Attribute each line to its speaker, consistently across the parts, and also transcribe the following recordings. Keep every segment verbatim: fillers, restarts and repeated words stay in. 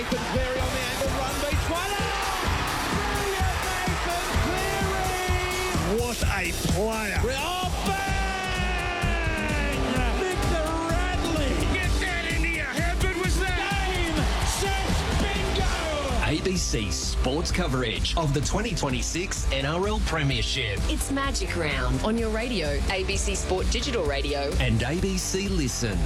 Speaker 1: Nathan Cleary on the angle, run beach one. Oh, brilliant Nathan Cleary!
Speaker 2: What a player!
Speaker 1: Oh, bang! Victor Radley!
Speaker 2: Get that in here! How good was that?
Speaker 1: Game, set, bingo!
Speaker 3: A B C Sports coverage of the twenty twenty-six N R L Premiership.
Speaker 4: It's Magic Round on your radio, A B C Sport Digital Radio.
Speaker 3: And A B C Listen.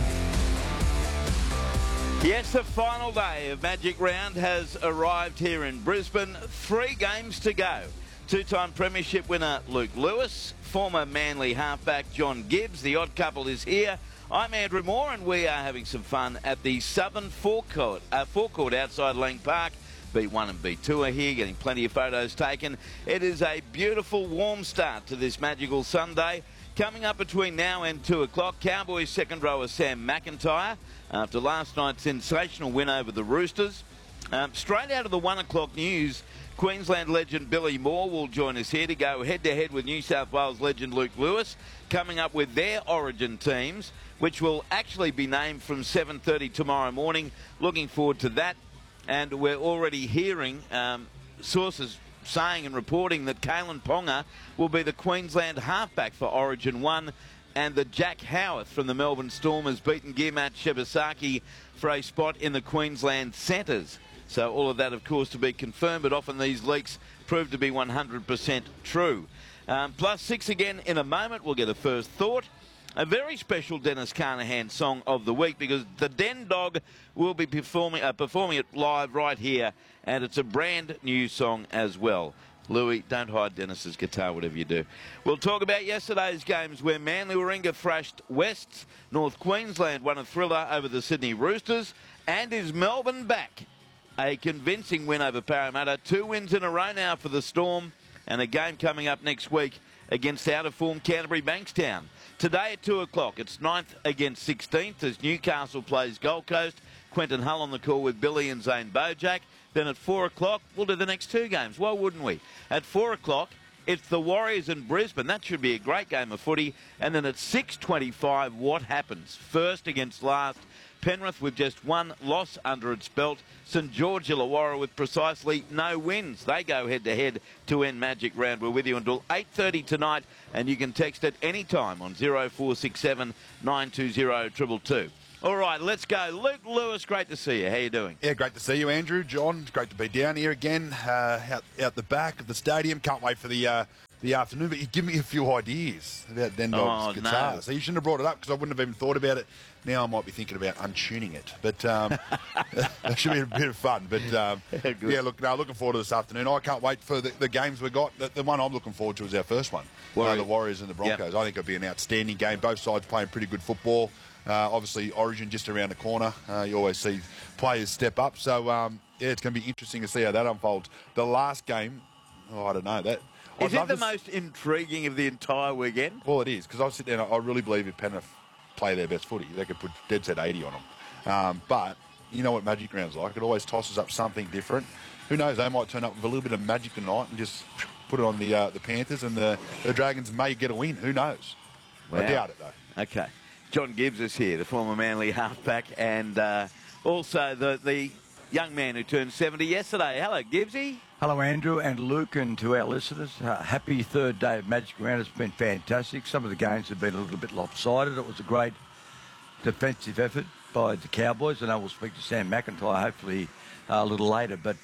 Speaker 5: Yes, the final day of Magic Round has arrived here in Brisbane. Three games to go. Two-time premiership winner Luke Lewis, former Manly halfback John Gibbs. The odd couple is here. I'm Andrew Moore, and we are having some fun at the Southern Forecourt, uh, forecourt outside Lang Park. B one and B two are here, getting plenty of photos taken. It is a beautiful, warm start to this magical Sunday. Coming up between now and two o'clock, Cowboys second rower Sam McIntyre, after last night's sensational win over the Roosters. Um, straight out of the one o'clock news, Queensland legend Billy Moore will join us here to go head-to-head with New South Wales legend Luke Lewis, coming up with their origin teams, which will actually be named from seven thirty tomorrow morning. Looking forward to that. And we're already hearing um, sources saying and reporting that Kalen Ponga will be the Queensland halfback for Origin one, and that Jack Howarth from the Melbourne Storm has beaten Gearmat Shibasaki for a spot in the Queensland centres. So all of that, of course, to be confirmed, but often these leaks prove to be one hundred percent true. Um, plus six again in a moment. We'll get a first thought. A very special Dennis Carnahan song of the week, because the Den Dog will be performing, uh, performing it live right here, and it's a brand new song as well. Louis, don't hide Dennis's guitar, whatever you do. We'll talk about yesterday's games where Manly Warringah thrashed Wests. North Queensland won a thriller over the Sydney Roosters. And is Melbourne back? A convincing win over Parramatta. Two wins in a row now for the Storm, and a game coming up next week against out-of-form Canterbury Bankstown. Today at two o'clock, it's ninth against sixteenth as Newcastle plays Gold Coast. Quentin Hull on the call with Billy and Zane Bojack. Then at four o'clock, we'll do the next two games. Why wouldn't we? At four o'clock, it's the Warriors in Brisbane. That should be a great game of footy. And then at six twenty-five, what happens? First against last. Penrith with just one loss under its belt. St George Illawarra with precisely no wins. They go head-to-head to end Magic Round. We're with you until eight thirty tonight, and you can text at any time on oh four six seven, nine two zero, two two two. All right, let's go. Luke Lewis, great to see you. How you doing?
Speaker 6: Yeah, great to see you, Andrew. John, it's great to be down here again, uh, out, out the back of the stadium. Can't wait for the uh, the afternoon, but you give me a few ideas about Den Dog's
Speaker 5: Oh,
Speaker 6: guitar.
Speaker 5: no.
Speaker 6: So you shouldn't have brought it up, because I wouldn't have even thought about it. Now I might be thinking about untuning it, but um, that should be a bit of fun. But um, yeah, look, no, looking forward to this afternoon. I can't wait for the, the games we got. The, the one I'm looking forward to is our first one, uh, the Warriors and the Broncos. Yep. I think it'll be an outstanding game. Both sides playing pretty good football. Uh, obviously, Origin just around the corner. Uh, you always see players step up. So um, yeah, it's going to be interesting to see how that unfolds. The last game, oh, I don't know that.
Speaker 5: Is
Speaker 6: I'd
Speaker 5: it the
Speaker 6: to...
Speaker 5: most intriguing of the entire weekend?
Speaker 6: Well, it is, because I sit down. I really believe if Penrith play their best footy, they could put dead set eighty on them. Um, but you know what Magic Round's like. It always tosses up something different. Who knows? They might turn up with a little bit of magic tonight and just put it on the uh, the Panthers, and the, the Dragons may get a win. Who knows? Wow. I doubt it, though.
Speaker 5: Okay. John Gibbs is here, the former Manly halfback, and uh, also the, the young man who turned seventy yesterday. Hello, Gibbsy.
Speaker 7: Hello, Andrew and Luke, and to our listeners. Uh, happy third day of Magic Round. It's been fantastic. Some of the games have been a little bit lopsided. It was a great defensive effort by the Cowboys, and I will speak to Sam McIntyre hopefully uh, a little later. But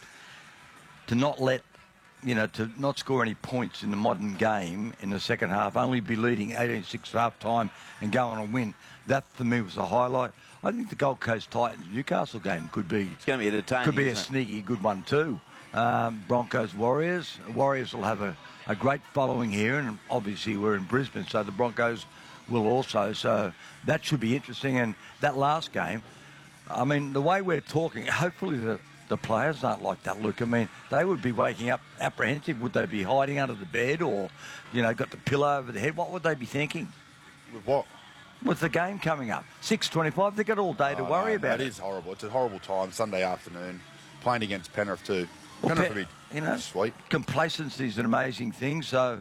Speaker 7: to not let, you know, to not score any points in the modern game in the second half, only be leading eighteen six at half time and go on and win, that for me was a highlight. I think the Gold Coast Titans Newcastle game could be
Speaker 5: it's going to be entertaining.
Speaker 7: Could be a
Speaker 5: it?
Speaker 7: sneaky good one too. Um, Broncos Warriors. Warriors will have a, a great following here, and obviously we're in Brisbane, so the Broncos will also. So that should be interesting. And that last game, I mean, the way we're talking, hopefully the, the players aren't like that, Luke. I mean, they would be waking up apprehensive. Would they be hiding under the bed, or, you know, got the pillow over the head? What would they be thinking?
Speaker 6: With what?
Speaker 7: With the game coming up. six twenty-five, they've got all day to
Speaker 6: oh,
Speaker 7: worry
Speaker 6: no,
Speaker 7: about
Speaker 6: it.
Speaker 7: it.
Speaker 6: It is horrible. It's a horrible time, Sunday afternoon, playing against Penrith too.
Speaker 7: Well,
Speaker 6: Penrith
Speaker 7: Pe-
Speaker 6: would be
Speaker 7: you know,
Speaker 6: sweet.
Speaker 7: Complacency is an amazing thing, so